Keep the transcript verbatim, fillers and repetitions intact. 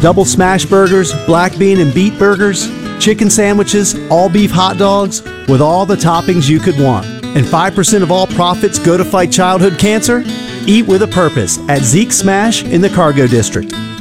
double smash burgers, black bean and beet burgers, chicken sandwiches, all beef hot dogs, with all the toppings you could want. And five percent of all profits go to fight childhood cancer? Eat with a purpose at Zeke's Smash in the Cargo District.